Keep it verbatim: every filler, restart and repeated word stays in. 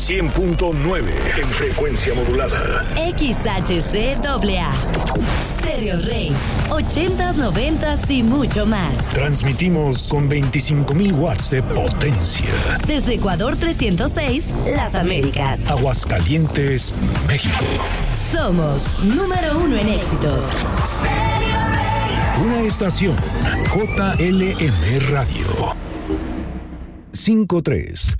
cien punto nueve en frecuencia modulada. X H C A A. Stereo Rey. ochentas, noventas y mucho más. Transmitimos con veinticinco mil watts de potencia. Desde Ecuador trescientos seis, Las Américas. Aguascalientes, México. Somos número uno en éxitos. Una estación J L M Radio. cinco tres